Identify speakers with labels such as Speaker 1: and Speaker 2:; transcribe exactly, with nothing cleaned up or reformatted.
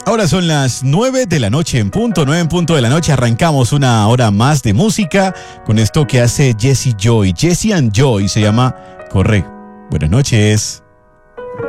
Speaker 1: Ahora son las nueve de la noche en punto, nueve en punto de la noche. Arrancamos una hora más de música con esto que hace Jessie Joy. Jessie and Joy se llama Corre. Buenas noches.